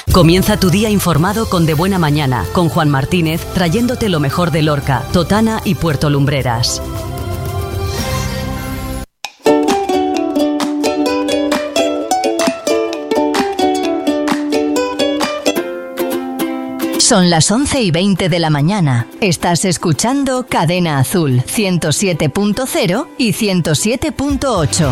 Comienza tu día informado con De Buena Mañana, con Juan Martínez, trayéndote lo mejor de Lorca, Totana y Puerto Lumbreras. Son las 11:20 de la mañana. Estás escuchando Cadena Azul 107.0 y 107.8.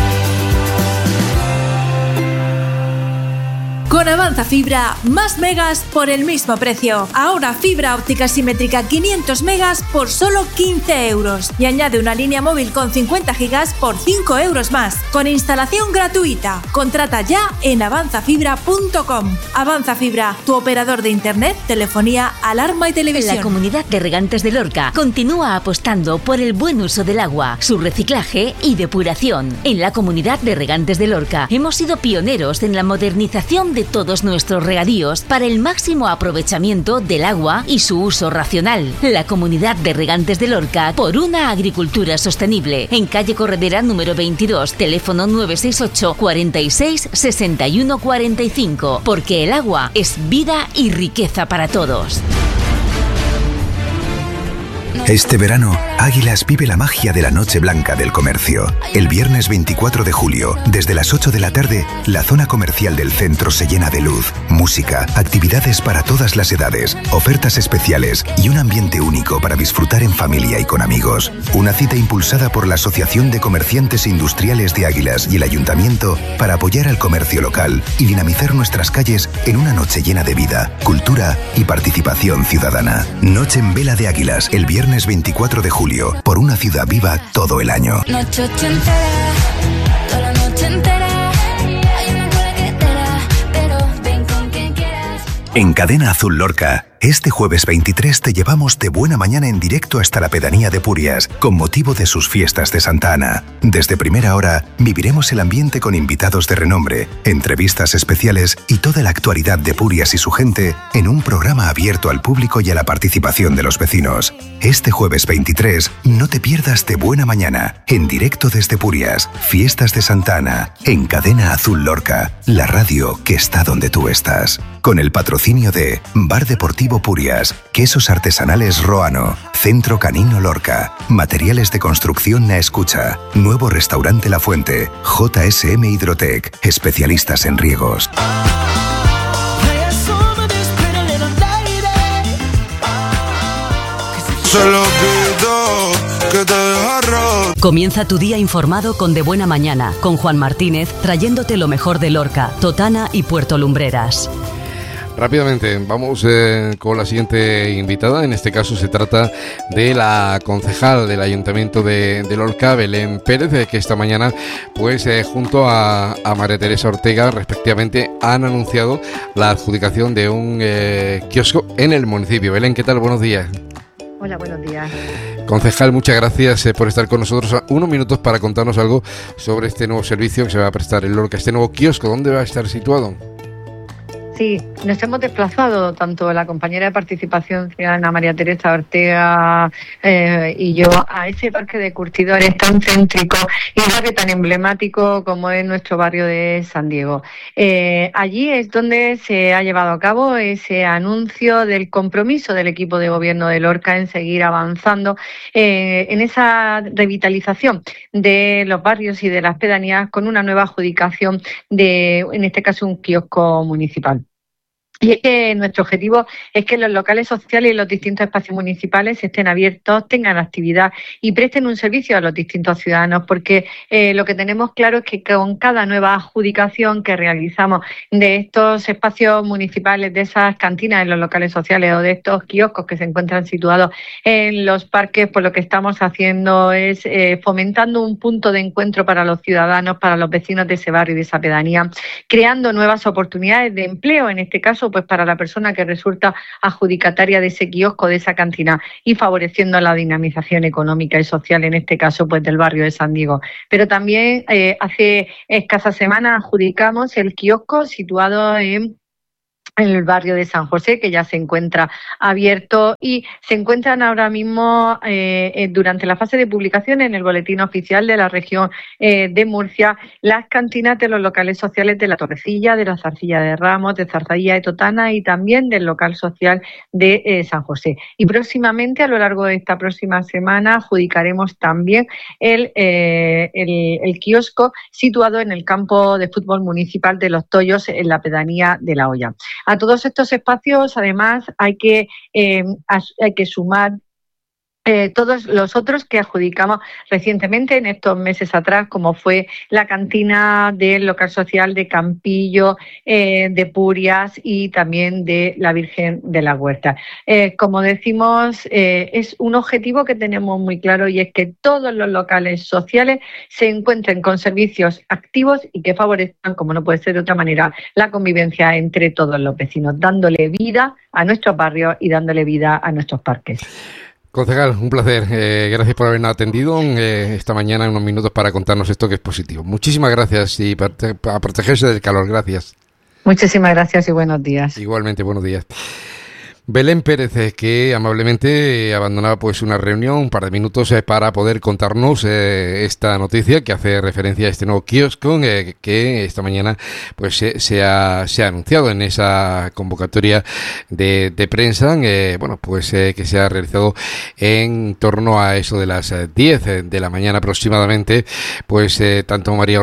Con Avanza Fibra, más megas por el mismo precio. Ahora fibra óptica simétrica 500 megas por solo 15 euros. Y añade una línea móvil con 50 gigas por 5 euros más. Con instalación gratuita. Contrata ya en avanzafibra.com. Avanza Fibra, tu operador de internet, telefonía, alarma y televisión. La Comunidad de Regantes de Lorca continúa apostando por el buen uso del agua, su reciclaje y depuración. En la Comunidad de Regantes de Lorca hemos sido pioneros en la modernización de todos nuestros regadíos para el máximo aprovechamiento del agua y su uso racional. La Comunidad de Regantes de Lorca, por una agricultura sostenible. En calle Corredera número 22, teléfono 968 46 61 45. Porque el agua es vida y riqueza para todos. Este verano, Águilas vive la magia de la Noche Blanca del Comercio. El viernes 24 de julio, desde las 8 de la tarde, la zona comercial del centro se llena de luz, música, actividades para todas las edades, ofertas especiales y un ambiente único para disfrutar en familia y con amigos. Una cita impulsada por la Asociación de Comerciantes Industriales de Águilas y el Ayuntamiento para apoyar al comercio local y dinamizar nuestras calles en una noche llena de vida, cultura y participación ciudadana. Noche en Vela de Águilas, el viernes 24 de julio, por una ciudad viva todo el año. Noche entera, toda la noche entera, hay una cola que te da, pero ven con quien quieras. En Cadena Azul Lorca, este jueves 23 te llevamos de buena mañana en directo hasta la pedanía de Purias, con motivo de sus fiestas de Santa Ana. Desde primera hora, viviremos el ambiente con invitados de renombre, entrevistas especiales y toda la actualidad de Purias y su gente en un programa abierto al público y a la participación de los vecinos. Este jueves 23, no te pierdas de buena mañana, en directo desde Purias, fiestas de Santa Ana, en Cadena Azul Lorca, la radio que está donde tú estás. Con el patrocinio de Bar Deportivo Purias, Quesos Artesanales Roano, Centro Canino Lorca, Materiales de Construcción Na Escucha, Nuevo Restaurante La Fuente, JSM Hidrotec, especialistas en riegos. Comienza tu día informado con De Buena Mañana, con Juan Martínez, trayéndote lo mejor de Lorca, Totana y Puerto Lumbreras. Rápidamente, vamos con la siguiente invitada. En este caso se trata de la concejal del Ayuntamiento de Lorca, Belén Pérez, que esta mañana, pues junto a María Teresa Ortega, respectivamente, han anunciado la adjudicación de un kiosco en el municipio. Belén, ¿qué tal? Buenos días. Hola, buenos días. Concejal, muchas gracias por estar con nosotros. Unos minutos para contarnos algo sobre este nuevo servicio que se va a prestar en Lorca, este nuevo kiosco. ¿Dónde va a estar situado? Sí, nos hemos desplazado, tanto la compañera de Participación Ciudadana María Teresa Ortega y yo, a ese parque de curtidores tan céntrico y barrio tan emblemático como es nuestro barrio de San Diego. Allí es donde se ha llevado a cabo ese anuncio del compromiso del equipo de gobierno de Lorca en seguir avanzando en esa revitalización de los barrios y de las pedanías con una nueva adjudicación de, en este caso, un kiosco municipal. Y es que nuestro objetivo es que los locales sociales y los distintos espacios municipales estén abiertos, tengan actividad y presten un servicio a los distintos ciudadanos, porque lo que tenemos claro es que con cada nueva adjudicación que realizamos de estos espacios municipales, de esas cantinas en los locales sociales o de estos kioscos que se encuentran situados en los parques, pues lo que estamos haciendo es fomentando un punto de encuentro para los ciudadanos, para los vecinos de ese barrio y de esa pedanía, creando nuevas oportunidades de empleo, en este caso pues para la persona que resulta adjudicataria de ese kiosco, de esa cantina, y favoreciendo la dinamización económica y social, en este caso pues del barrio de San Diego. Pero también hace escasas semanas adjudicamos el kiosco situado en en el barrio de San José, que ya se encuentra abierto, y se encuentran ahora mismo durante la fase de publicación en el boletín oficial de la región de Murcia las cantinas de los locales sociales de La Torrecilla, de la Zarcilla de Ramos, de Zarzalilla de Totana y también del local social de San José. Y próximamente, a lo largo de esta próxima semana, adjudicaremos también el kiosco situado en el campo de fútbol municipal de Los Toyos, en la pedanía de La Hoya. A todos estos espacios, además, hay que sumar todos los otros que adjudicamos recientemente, en estos meses atrás, como fue la cantina del local social de Campillo, de Purias y también de la Virgen de la Huerta. Como decimos, es un objetivo que tenemos muy claro, y es que todos los locales sociales se encuentren con servicios activos y que favorezcan, como no puede ser de otra manera, la convivencia entre todos los vecinos, dándole vida a nuestros barrios y dándole vida a nuestros parques. Concejal, un placer. Gracias por habernos atendido esta mañana en unos minutos para contarnos esto que es positivo. Muchísimas gracias y a protegerse del calor. Gracias. Muchísimas gracias y buenos días. Igualmente, buenos días. Belén Pérez, que amablemente abandonaba pues una reunión, un par de minutos para poder contarnos esta noticia que hace referencia a este nuevo kiosco que esta mañana pues se ha anunciado en esa convocatoria de prensa, que se ha realizado en torno a eso de las 10 de la mañana aproximadamente. Pues tanto María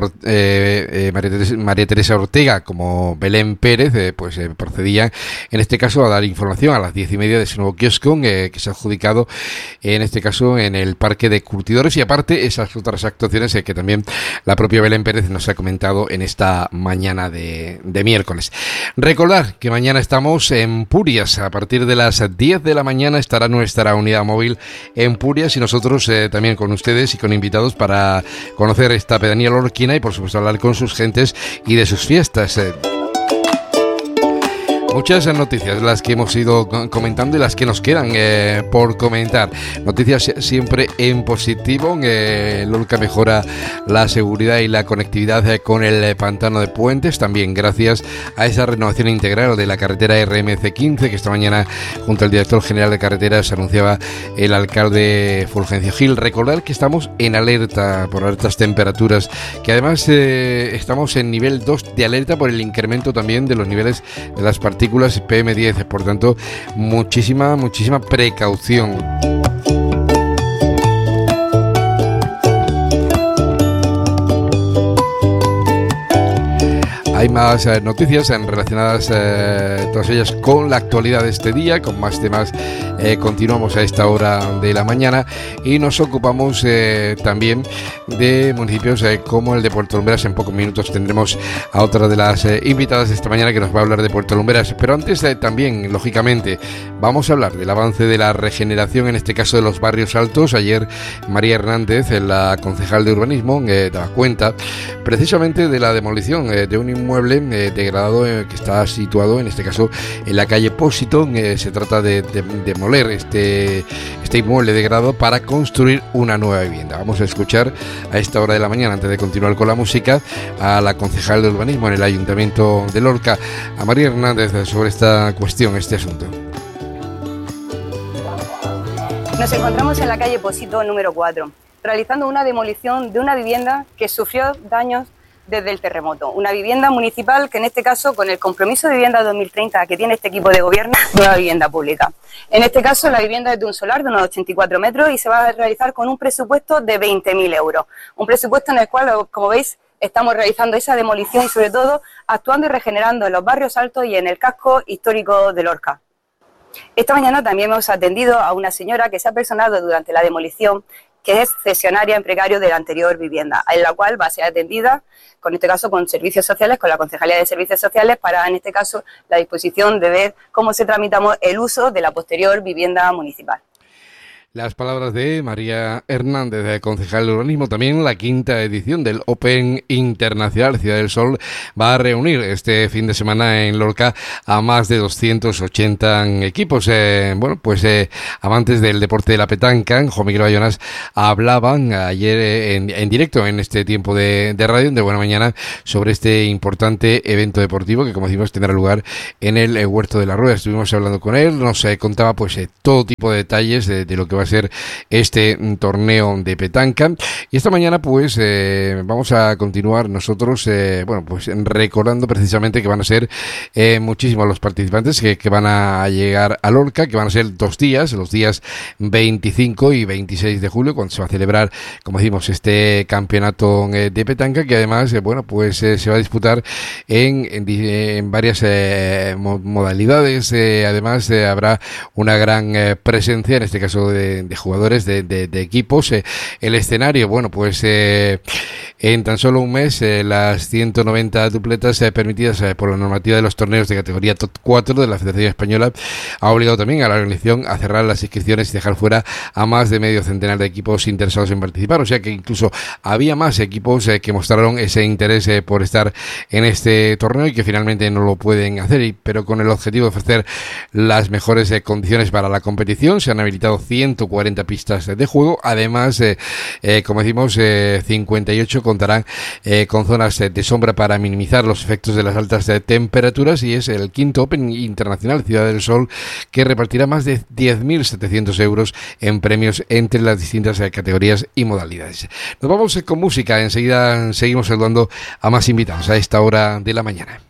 Teresa Ortega como Belén Pérez procedían en este caso a dar información a las 10:30 de ese nuevo kiosco que se ha adjudicado, en este caso en el Parque de Curtidores, y aparte esas otras actuaciones que también la propia Belén Pérez nos ha comentado en esta mañana de miércoles. Recordar que mañana estamos en Purias, a partir de las 10 de la mañana estará nuestra unidad móvil en Purias y nosotros también con ustedes y con invitados para conocer esta pedanía lorquina y por supuesto hablar con sus gentes y de sus fiestas. Muchas noticias las que hemos ido comentando y las que nos quedan por comentar. Noticias siempre en positivo. Lorca mejora la seguridad y la conectividad con el pantano de Puentes, también gracias a esa renovación integral de la carretera RMC15 que esta mañana junto al director general de carreteras anunciaba el alcalde Fulgencio Gil. Recordar que estamos en alerta por altas temperaturas, que además estamos en nivel 2 de alerta por el incremento también de los niveles de las partículas PM10, por tanto muchísima precaución. Hay más noticias relacionadas, todas ellas con la actualidad de este día, con más temas. Continuamos a esta hora de la mañana y nos ocupamos también de municipios como el de Puerto Lumbreras. En pocos minutos tendremos a otra de las invitadas de esta mañana que nos va a hablar de Puerto Lumbreras. Pero antes también, lógicamente, vamos a hablar del avance de la regeneración, en este caso de los barrios altos. Ayer María Hernández, la concejal de urbanismo, daba cuenta precisamente de la demolición de un inmueble degradado que está situado, en este caso, en la calle Pósito. Se trata de demoler este inmueble degradado para construir una nueva vivienda. Vamos a escuchar a esta hora de la mañana, antes de continuar con la música, a la concejal de urbanismo en el Ayuntamiento de Lorca, a María Hernández, sobre esta cuestión, este asunto. Nos encontramos en la calle Pósito número 4, realizando una demolición de una vivienda que sufrió daños desde el terremoto. Una vivienda municipal que en este caso, con el compromiso de vivienda 2030 que tiene este equipo de gobierno, nueva vivienda pública. En este caso la vivienda es de un solar de unos 84 metros y se va a realizar con un presupuesto de 20.000 euros. Un presupuesto en el cual, como veis, estamos realizando esa demolición y sobre todo actuando y regenerando en los barrios altos y en el casco histórico de Lorca. Esta mañana también hemos atendido a una señora que se ha personado durante la demolición, que es cesionaria en precario de la anterior vivienda, en la cual va a ser atendida, con este caso con servicios sociales, con la Concejalía de Servicios Sociales, para en este caso la disposición de ver cómo se tramitamos el uso de la posterior vivienda municipal. Las palabras de María Hernández, concejal de urbanismo. También la 5ª edición del Open Internacional Ciudad del Sol va a reunir este fin de semana en Lorca a más de 280 equipos. Amantes del deporte de la petanca, Juan Miguel Bayonas, hablaban ayer en directo en este tiempo de radio de Buena Mañana sobre este importante evento deportivo que, como decimos, tendrá lugar en el Huerto de la Rueda. Estuvimos hablando con él, nos contaba todo tipo de detalles de lo que va a ser este torneo de petanca. Y esta mañana vamos a continuar nosotros recordando precisamente que van a ser muchísimos los participantes que van a llegar a Lorca, que van a ser 2 días, los días 25 y 26 de julio, cuando se va a celebrar, como decimos, este campeonato de petanca, que además se va a disputar en varias modalidades. Además habrá una gran presencia, en este caso de jugadores, de equipos. El escenario, en tan solo un mes, las 190 dupletas permitidas por la normativa de los torneos de categoría Top 4 de la Federación Española ha obligado también a la organización a cerrar las inscripciones y dejar fuera a más de medio centenar de equipos interesados en participar. O sea que incluso había más equipos que mostraron ese interés por estar en este torneo y que finalmente no lo pueden hacer, pero con el objetivo de ofrecer las mejores condiciones para la competición. Se han habilitado 140 pistas de juego. Además, como decimos, 58 contarán con zonas de sombra para minimizar los efectos de las altas temperaturas, y es el 5º Open Internacional Ciudad del Sol, que repartirá más de 10.700 euros en premios entre las distintas categorías y modalidades. Nos vamos con música. Enseguida seguimos saludando a más invitados a esta hora de la mañana.